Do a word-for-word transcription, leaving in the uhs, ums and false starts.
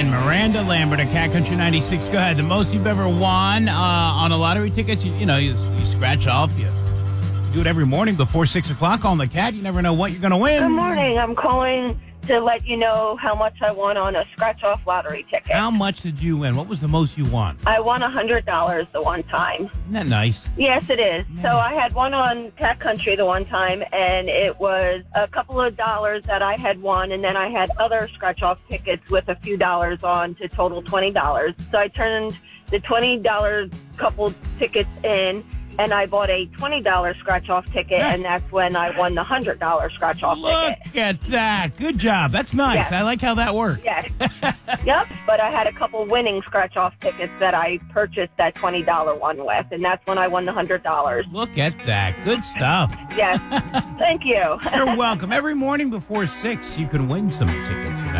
and Miranda Lambert at Cat Country ninety-six. Go ahead. The most you've ever won uh, on a lottery ticket, you, you know, you, you scratch off. You, you do it every morning before six o'clock on the Cat. You never know what you're going to win. Good morning. I'm calling to let you know how much I won on a scratch-off lottery ticket. How much did you win? What was the most you won? I won one hundred dollars the one time. Isn't that nice? Yes, it is. Yeah. So I had one on Cat Country the one time, and it was a couple of dollars that I had won, and then I had other scratch-off tickets with a few dollars on to total twenty dollars. So I turned the twenty dollars couple tickets in, and I bought a twenty dollars scratch-off ticket, and that's when I won the one hundred dollars scratch-off Look ticket. at that. Good job. That's nice. Yes. I like how that worked. Yes. Yep. But I had a couple winning scratch-off tickets that I purchased that twenty dollars one with, and that's when I won the one hundred dollars. Look at that. Good stuff. Yes. Thank you. You're welcome. Every morning before six, you can win some tickets, you know.